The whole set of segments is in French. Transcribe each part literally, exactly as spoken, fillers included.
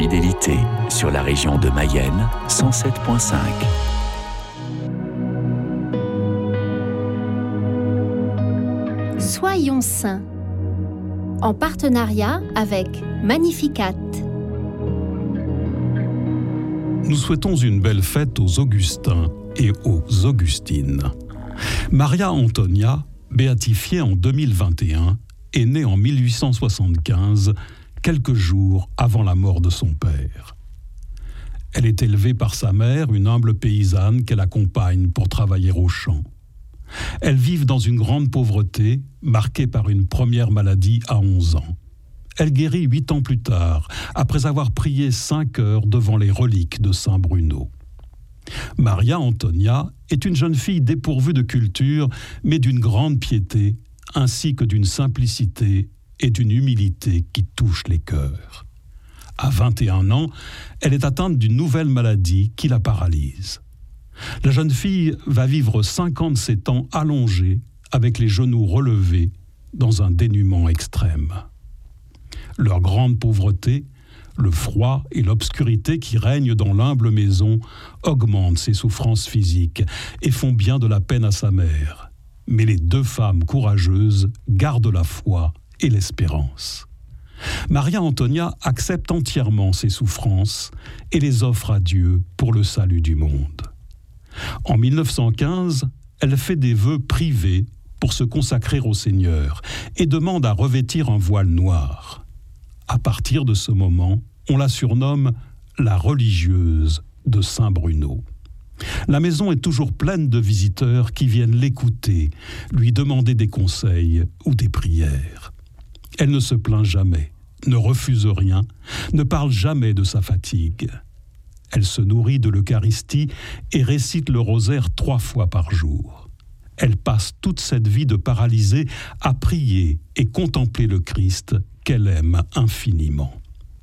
fidélité sur la région de Mayenne, cent sept virgule cinq. Soyons saints, en partenariat avec Magnificat. Nous souhaitons une belle fête aux Augustins et aux Augustines. Maria Antonia, béatifiée en deux mille vingt et un, est née en mille huit cent soixante-quinze, quelques jours avant la mort de son père. Elle est élevée par sa mère, une humble paysanne qu'elle accompagne pour travailler au champ. Elles vivent dans une grande pauvreté, marquée par une première maladie à onze ans. Elle guérit huit ans plus tard, après avoir prié cinq heures devant les reliques de Saint Bruno. Maria Antonia est une jeune fille dépourvue de culture, mais d'une grande piété, ainsi que d'une simplicité et d'une humilité qui touchent les cœurs. À vingt et un ans, elle est atteinte d'une nouvelle maladie qui la paralyse. La jeune fille va vivre cinquante-sept ans allongée, avec les genoux relevés, dans un dénuement extrême. Leur grande pauvreté, le froid et l'obscurité qui règnent dans l'humble maison augmentent ses souffrances physiques et font bien de la peine à sa mère. Mais les deux femmes courageuses gardent la foi et l'espérance. Maria Antonia accepte entièrement ses souffrances et les offre à Dieu pour le salut du monde. En mille neuf cent quinze, elle fait des vœux privés pour se consacrer au Seigneur et demande à revêtir un voile noir. À partir de ce moment, on la surnomme la religieuse de Saint Bruno. La maison est toujours pleine de visiteurs qui viennent l'écouter, lui demander des conseils ou des prières. Elle ne se plaint jamais, ne refuse rien, ne parle jamais de sa fatigue. Elle se nourrit de l'Eucharistie et récite le rosaire trois fois par jour. Elle passe toute cette vie de paralysée à prier et contempler le Christ qu'elle aime infiniment.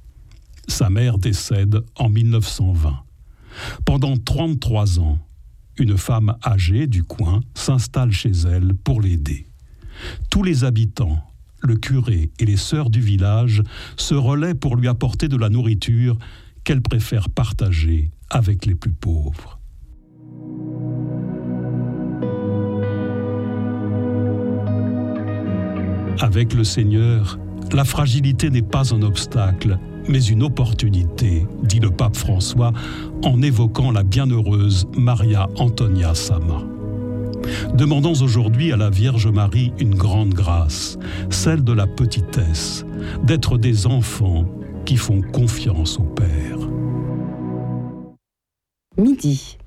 Sa mère décède en mille neuf cent vingt. Pendant trente-trois ans, une femme âgée du coin s'installe chez elle pour l'aider. Tous les habitants, le curé et les sœurs du village se relaient pour lui apporter de la nourriture qu'elle préfère partager avec les plus pauvres. Avec le Seigneur, la fragilité n'est pas un obstacle, mais une opportunité, dit le pape François en évoquant la bienheureuse Maria Antonia Sama. Demandons aujourd'hui à la Vierge Marie une grande grâce, celle de la petitesse, d'être des enfants qui font confiance au Père. Midi.